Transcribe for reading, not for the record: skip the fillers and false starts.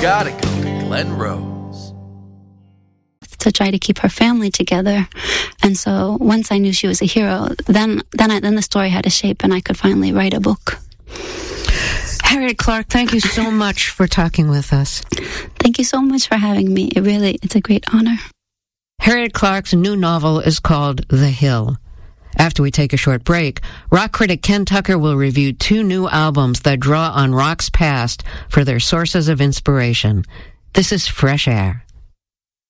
gotta go to Glen Rose. To try to keep her family together. And so once I knew she was a hero, then the story had a shape and I could finally write a book. Harriet Clark, thank you so much for talking with us. Thank you so much for having me. It's a great honor. Harriet Clark's new novel is called The Hill. After we take a short break, rock critic Ken Tucker will review 2 new albums that draw on rock's past for their sources of inspiration. This is Fresh Air.